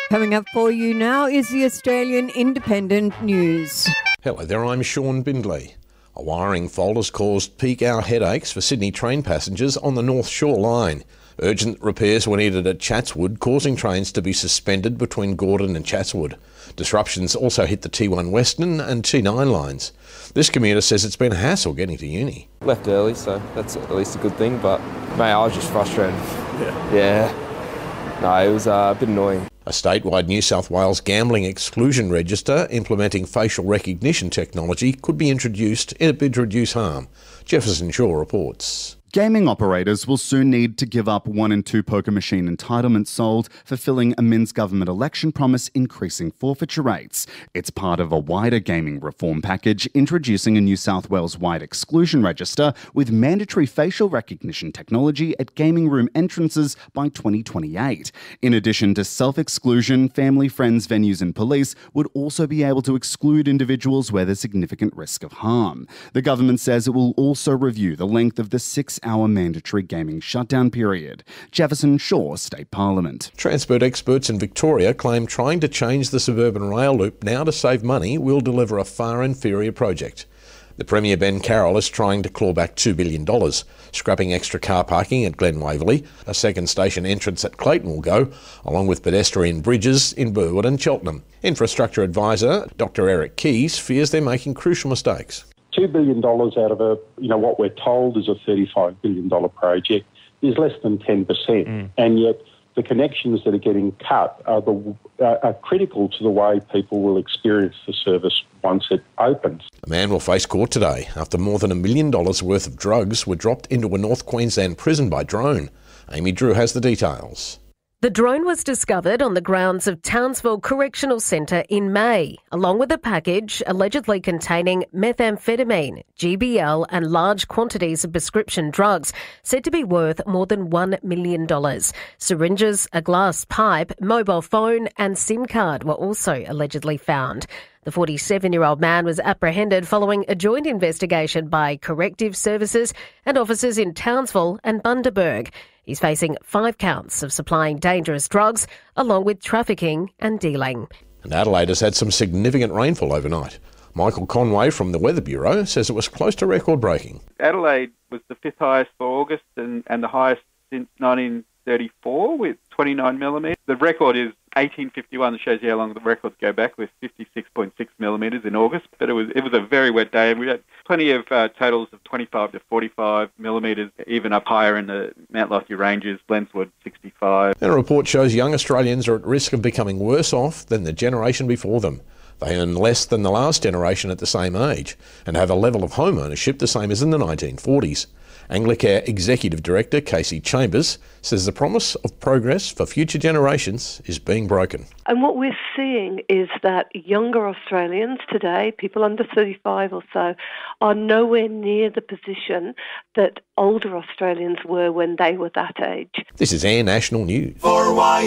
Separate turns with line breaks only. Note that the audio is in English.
Coming up for you now is the Australian Independent News.
Hello there, I'm Sean Bindley. A wiring fault has caused peak hour headaches for Sydney train passengers on the North Shore line. Urgent repairs were needed at Chatswood, causing trains to be suspended between Gordon and Chatswood. Disruptions also hit the T1 Western and T9 lines. This commuter says it's been a hassle getting to uni.
Left early, so that's at least a good thing, but mate, I was just frustrated. Yeah. No, it was a bit annoying.
A statewide New South Wales gambling exclusion register implementing facial recognition technology could be introduced in a bid to reduce harm. Jefferson Shaw reports.
Gaming operators will soon need to give up 1 in 2 poker machine entitlements sold, fulfilling a Minns government election promise increasing forfeiture rates. It's part of a wider gaming reform package introducing a New South Wales-wide exclusion register with mandatory facial recognition technology at gaming room entrances by 2028. In addition to self-exclusion, family, friends, venues and police would also be able to exclude individuals where there's significant risk of harm. The government says it will also review the length of the 6-hour mandatory gaming shutdown period. Jefferson Shaw, State Parliament.
Transport experts in Victoria claim trying to change the suburban rail loop now to save money will deliver a far inferior project. The Premier Ben Carroll is trying to claw back $2 billion, scrapping extra car parking at Glen Waverley, a second station entrance at Clayton will go, along with pedestrian bridges in Burwood and Cheltenham. Infrastructure advisor Dr Eric Keys fears they're making crucial mistakes.
$2 billion out of what we're told is a $35 billion project is less than 10%. And yet the connections that are getting cut are critical to the way people will experience the service once it opens.
A man will face court today after more than $1 million worth of drugs were dropped into a North Queensland prison by drone. Amy Drew has the details.
The drone was discovered on the grounds of Townsville Correctional Centre in May, along with a package allegedly containing methamphetamine, GBL and large quantities of prescription drugs, said to be worth more than $1 million. Syringes, a glass pipe, mobile phone and SIM card were also allegedly found. The 47-year-old man was apprehended following a joint investigation by Corrective Services and officers in Townsville and Bundaberg. He's facing 5 counts of supplying dangerous drugs, along with trafficking and dealing.
And Adelaide has had some significant rainfall overnight. Michael Conway from the Weather Bureau says it was close to record-breaking.
Adelaide was the 5th highest for August and the highest since 1934 with 29 millimetres. The record is 1851, that shows you how long the records go back, with 56.6 millimetres in August. But it was a very wet day, and we had plenty of totals of 25 to 45 millimetres, even up higher in the Mount Lofty Ranges, Glenswood 65.
And a report shows young Australians are at risk of becoming worse off than the generation before them. They earn less than the last generation at the same age and have a level of home ownership the same as in the 1940s. Anglicare Executive Director Casey Chambers says the promise of progress for future generations is being broken.
And what we're seeing is that younger Australians today, people under 35 or so, are nowhere near the position that older Australians were when they were that age.
This is Air National News.